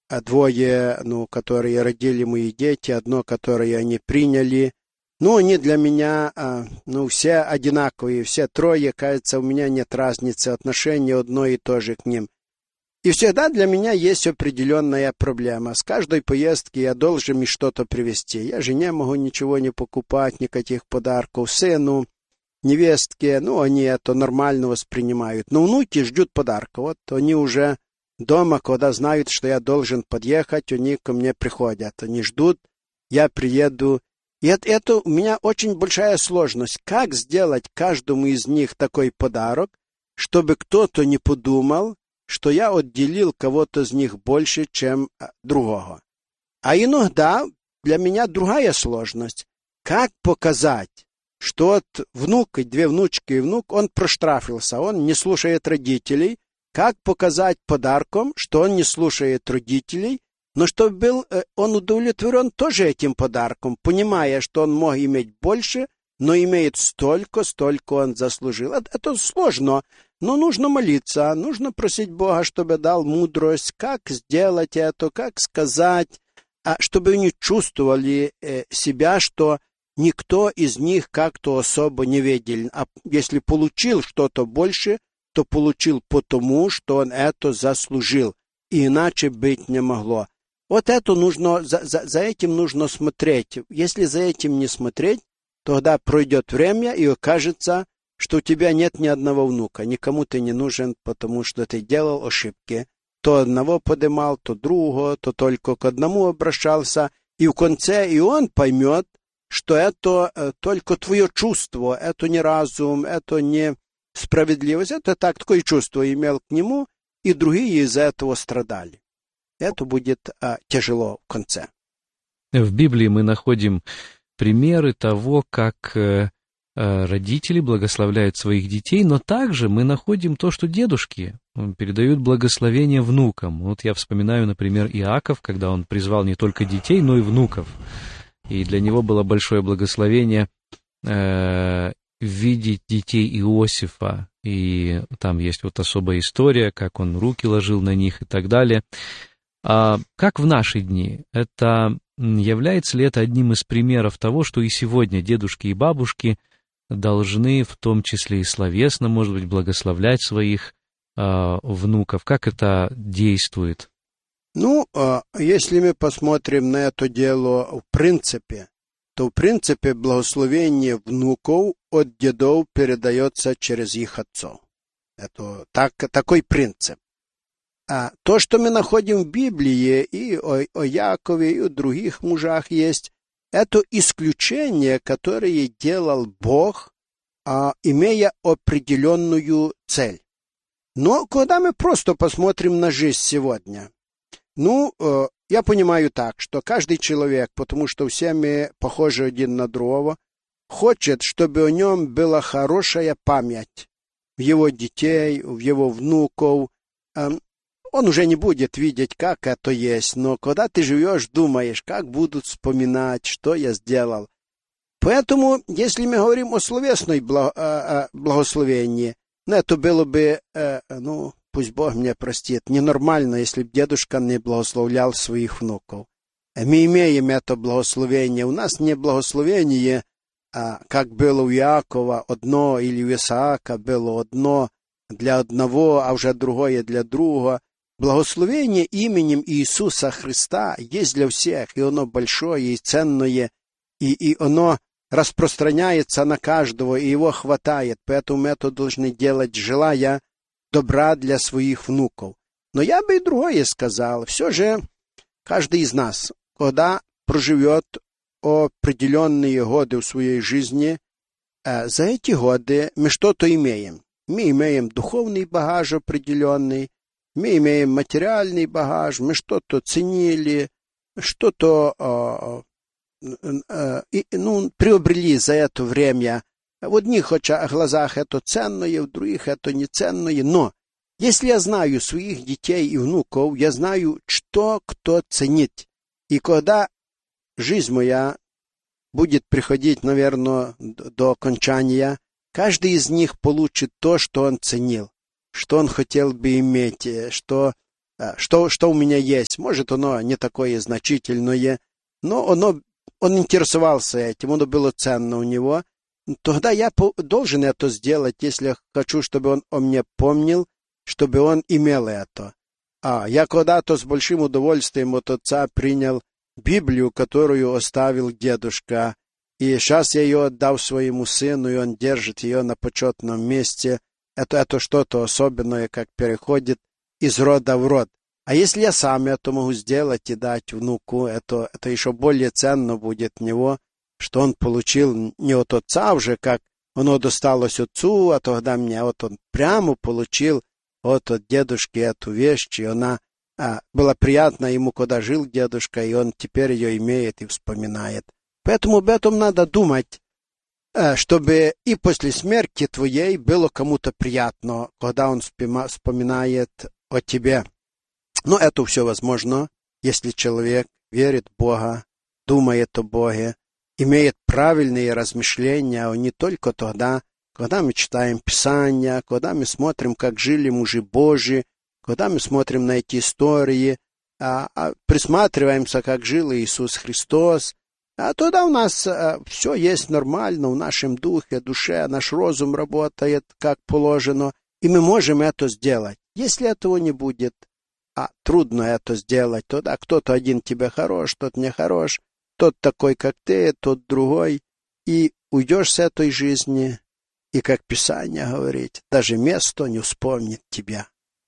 двое, которые родили мои дети, одно, которое они приняли. Они для меня, все одинаковые, все трое, кажется, у меня нет разницы, отношение одно и то же к ним. И всегда для меня есть определенная проблема. С каждой поездки я должен им что-то привезти. Я жене могу ничего не покупать, никаких подарков. Сыну, невестке, они это нормально воспринимают. Но внуки ждут подарка. Вот они уже дома, когда знают, что я должен подъехать, они ко мне приходят. Они ждут, я приеду. И это у меня очень большая сложность. Как сделать каждому из них такой подарок, чтобы кто-то не подумал, что я отделил кого-то из них больше, чем другого. А иногда для меня другая сложность. Как показать, что внук, и две внучки и внук, он проштрафился, он не слушает родителей. Как показать подарком, что он не слушает родителей, но чтобы был он удовлетворен тоже этим подарком, понимая, что он мог иметь больше, но имеет столько, сколько он заслужил. Это сложно, но нужно молиться, нужно просить Бога, чтобы дал мудрость, как сделать это, как сказать, чтобы они чувствовали себя, что никто из них как-то особо не видел. А если получил что-то больше, то получил потому, что он это заслужил, и иначе быть не могло. Вот это нужно, за этим нужно смотреть. Если за этим не смотреть, тогда пройдет время, и окажется, что у тебя нет ни одного внука, никому ты не нужен, потому что ты делал ошибки. То одного подымал, то другого, то только к одному обращался, и в конце и он поймет, что это только твое чувство, это не разум, это не справедливость, это такое чувство имел к нему, и другие из-за этого страдали. Это будет тяжело в конце. В Библии мы находим примеры того, как родители благословляют своих детей, но также мы находим то, что дедушки передают благословение внукам. Вот я вспоминаю, например, Иаков, когда он призвал не только детей, но и внуков. И для него было большое благословение видеть детей Иосифа. И там есть вот особая история, как он руки ложил на них и так далее. Как в наши дни? Является ли это одним из примеров того, что и сегодня дедушки и бабушки должны, в том числе и словесно, может быть, благословлять своих внуков? Как это действует? Если мы посмотрим на это дело в принципе, то в принципе благословение внуков от дедов передается через их отцов. Это такой принцип. То, что мы находим в Библии, и о Якове, и о других мужах есть, это исключение, которое делал Бог, имея определенную цель. Но когда мы просто посмотрим на жизнь сегодня, я понимаю так, что каждый человек, потому что все мы похожи один на другого, хочет, чтобы о нем была хорошая память в его детей, в его внуков. Он уже не будет видеть, как это есть, но когда ты живешь, думаешь, как будут вспоминать, что я сделал. Поэтому, если мы говорим о словесной благословении, это было бы, пусть Бог меня простит, ненормально, если бы дедушка не благословлял своих внуков. Мы имеем это благословение. У нас не благословение, как было у Иакова одно, или у Исаака было одно для одного, а уже другое для другого. Благословение именем Иисуса Христа есть для всех, и оно большое и ценное, и оно распространяется на каждого, и его хватает. Поэтому мы это должны делать, желая добра для своих внуков. Но я бы и другое сказал. Все же каждый из нас, когда проживет определенные годы в своей жизни, за эти годы мы что-то имеем. Мы имеем духовный багаж определенный, мы имеем материальный багаж, мы что-то ценили, что-то приобрели за это время. В одних глазах это ценное, в других это не ценное. Но если я знаю своих детей и внуков, я знаю, что кто ценит. И когда жизнь моя будет приходить, наверное, до окончания, каждый из них получит то, что он ценил, что он хотел бы иметь, что что у меня есть. Может, оно не такое значительное, но он интересовался этим, оно было ценно у него. Тогда я должен это сделать, если хочу, чтобы он о мне помнил, чтобы он имел это. Я когда-то с большим удовольствием от отца принял Библию, которую оставил дедушка, и сейчас я ее отдал своему сыну, и он держит ее на почетном месте. Это что-то особенное, как переходит из рода в род. А если я сам это могу сделать и дать внуку, это еще более ценно будет в него, что он получил не от отца уже, как оно досталось отцу, а тогда мне вот он прямо получил от дедушки эту вещь, и она была приятна ему, когда жил дедушка, и он теперь ее имеет и вспоминает. Поэтому об этом надо думать, чтобы и после смерти твоей было кому-то приятно, когда он вспоминает о тебе. Но это все возможно, если человек верит в Бога, думает о Боге, имеет правильные размышления, а не только тогда, когда мы читаем Писания, когда мы смотрим, как жили мужи Божьи, когда мы смотрим на эти истории, присматриваемся, как жил Иисус Христос, тогда у нас все есть нормально в нашем духе, душе, наш разум работает как положено, и мы можем это сделать. Если этого не будет, трудно это сделать, тогда кто-то один тебе хорош, тот не хорош, тот такой, как ты, тот другой, и уйдешь с этой жизни, и, как Писание говорит, даже место не вспомнит тебя.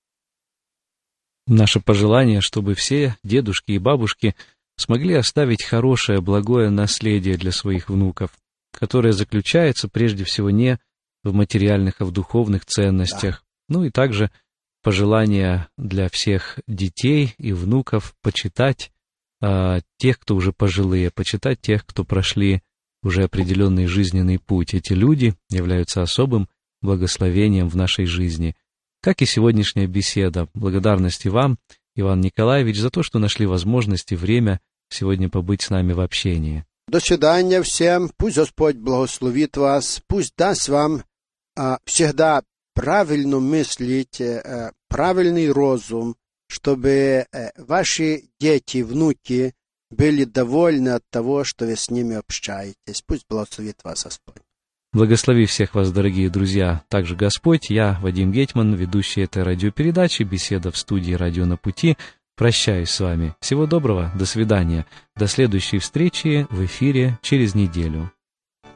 Наше пожелание, чтобы все дедушки и бабушки смогли оставить хорошее, благое наследие для своих внуков, которое заключается прежде всего не в материальных, а в духовных ценностях. Да. Ну и также пожелание для всех детей и внуков почитать тех, кто уже пожилые, почитать тех, кто прошли уже определенный жизненный путь. Эти люди являются особым благословением в нашей жизни. Как и сегодняшняя беседа. Благодарности вам, Иван Николаевич, за то, что нашли возможность и время сегодня побыть с нами в общении. До свидания всем. Пусть Господь благословит вас. Пусть даст вам всегда правильно мыслить, правильный разум, чтобы ваши дети, внуки были довольны от того, что вы с ними общаетесь. Пусть благословит вас Господь. Благослови всех вас, дорогие друзья, также Господь. Я, Вадим Гетман, ведущий этой радиопередачи «Беседа в студии «Радио на пути». Прощаюсь с вами. Всего доброго, до свидания. До следующей встречи в эфире через неделю.